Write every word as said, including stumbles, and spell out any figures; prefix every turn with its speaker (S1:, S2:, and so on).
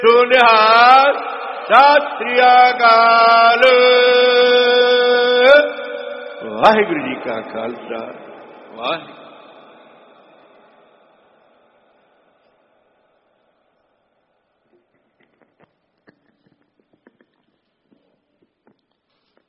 S1: ਸੋ ਨਿਹਾਲ। ਸਤਿ ਸ੍ਰੀ ਅਕਾਲ। ਵਾਹਿਗੁਰੂ ਜੀ ਕਾ ਖਾਲਸਾ, ਵਾਹਿਗੁਰੂ।